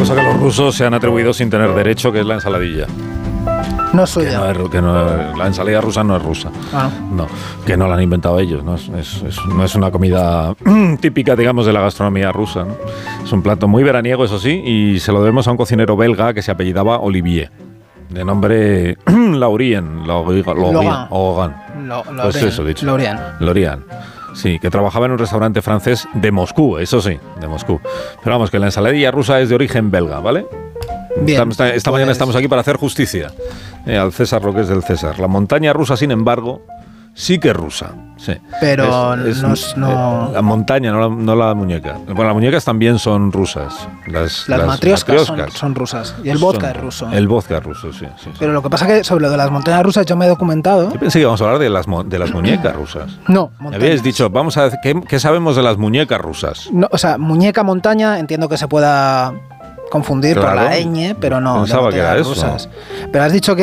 cosa que los rusos se han atribuido sin tener derecho, que es la ensaladilla. No es suya. La ensalada rusa no es rusa. No, que no la han inventado ellos. No es una comida típica, digamos, de la gastronomía rusa, ¿no? Es un plato muy veraniego, eso sí, y se lo debemos a un cocinero belga que se apellidaba Olivier, de nombre Laurien. Pues eso, dicho. Lorient. Sí, que trabajaba en un restaurante francés de Moscú, eso sí, de Moscú. Pero vamos, que la ensaladilla rusa es de origen belga, ¿vale? Bien, esta mañana estamos aquí para hacer justicia al César lo que es del César. La montaña rusa, sin embargo, sí que es rusa. Sí. Pero no... La montaña, no la muñeca. Bueno, las muñecas también son rusas. Las matrioscas son rusas. Y el vodka es ruso. El vodka es ruso, sí. Pero lo que pasa es que sobre lo de las montañas rusas yo me he documentado. Yo pensé que íbamos a hablar de las muñecas rusas. No, montañas. Me habíais dicho, vamos a ver, ¿qué sabemos de las muñecas rusas? No, o sea, muñeca, montaña, entiendo que se pueda confundir por la ñ, pero no. Pensaba que era rusas. Eso. Pero has dicho que